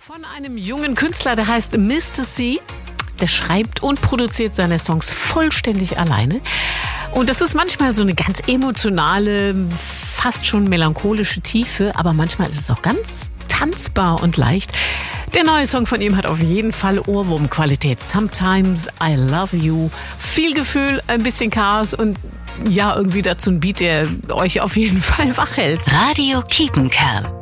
Von einem jungen Künstler, der heißt Mr. C. Der schreibt und produziert seine Songs vollständig alleine. Und das ist manchmal so eine ganz emotionale, fast schon melancholische Tiefe, aber manchmal ist es auch ganz tanzbar und leicht. Der neue Song von ihm hat auf jeden Fall Ohrwurmqualität. Sometimes I Love You. Viel Gefühl, ein bisschen Chaos und ja, irgendwie dazu ein Beat, der euch auf jeden Fall wach hält. Radio Kiepenkerl.